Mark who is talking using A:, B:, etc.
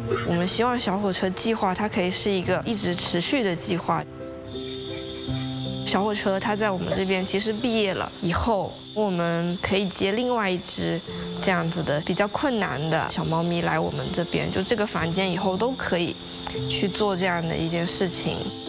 A: 我们希望小火车计划它可以是一个一直持续的计划。小火车它在我们这边其实毕业了以后，我们可以接另外一只这样子的比较困难的小猫咪来我们这边，就这个房间以后都可以去做这样的一件事情。